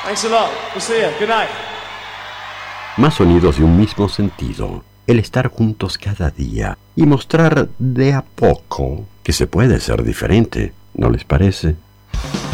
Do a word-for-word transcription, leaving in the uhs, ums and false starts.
Thanks a lot. We'll see you. Good night. Más sonidos de un mismo sentido, el estar juntos cada día y mostrar de a poco que se puede ser diferente, ¿no les parece?